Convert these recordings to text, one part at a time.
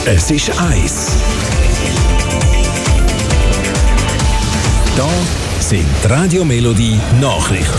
Es ist 1. Da sind die Radio Melodie Nachrichten.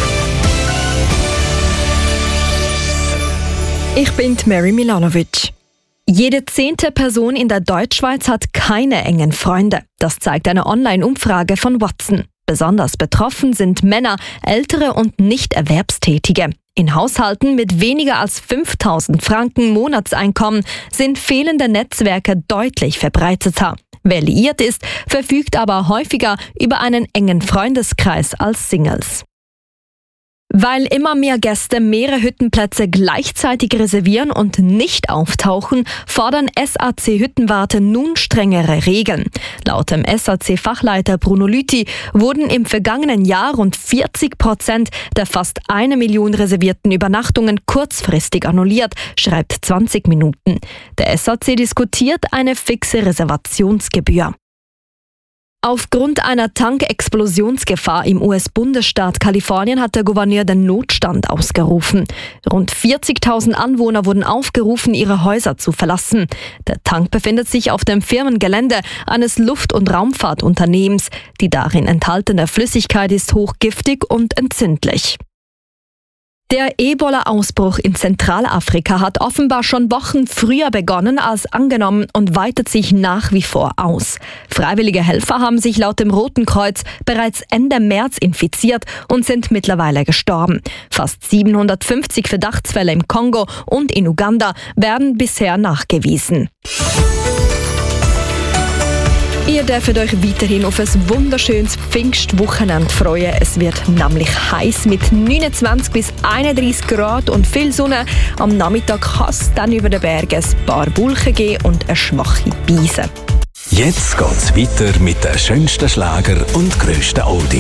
Ich bin Mary Milanovic. Jede 10. Person in der Deutschschweiz hat keine engen Freunde. Das zeigt eine Online-Umfrage von Watson. Besonders betroffen sind Männer, Ältere und Nicht-Erwerbstätige. In Haushalten mit weniger als 5.000 Franken Monatseinkommen sind fehlende Netzwerke deutlich verbreiteter. Wer liiert ist, verfügt aber häufiger über einen engen Freundeskreis als Singles. Weil immer mehr Gäste mehrere Hüttenplätze gleichzeitig reservieren und nicht auftauchen, fordern SAC-Hüttenwarte nun strengere Regeln. Laut dem SAC-Fachleiter Bruno Lüthi wurden im vergangenen Jahr rund 40% der fast 1 Million reservierten Übernachtungen kurzfristig annulliert, schreibt 20 Minuten. Der SAC diskutiert eine fixe Reservationsgebühr. Aufgrund einer Tankexplosionsgefahr im US-Bundesstaat Kalifornien hat der Gouverneur den Notstand ausgerufen. Rund 40.000 Anwohner wurden aufgerufen, ihre Häuser zu verlassen. Der Tank befindet sich auf dem Firmengelände eines Luft- und Raumfahrtunternehmens. Die darin enthaltene Flüssigkeit ist hochgiftig und entzündlich. Der Ebola-Ausbruch in Zentralafrika hat offenbar schon Wochen früher begonnen als angenommen und weitet sich nach wie vor aus. Freiwillige Helfer haben sich laut dem Roten Kreuz bereits Ende März infiziert und sind mittlerweile gestorben. Fast 750 Verdachtsfälle im Kongo und in Uganda werden bisher nachgewiesen. Ihr dürft euch weiterhin auf ein wunderschönes Pfingstwochenende freuen. Es wird nämlich heiß mit 29 bis 31 Grad und viel Sonne. Am Nachmittag kann es dann über den Bergen ein paar Wolken geben und eine schwache Brise. Jetzt geht's weiter mit den schönsten Schlager und grössten Oldies.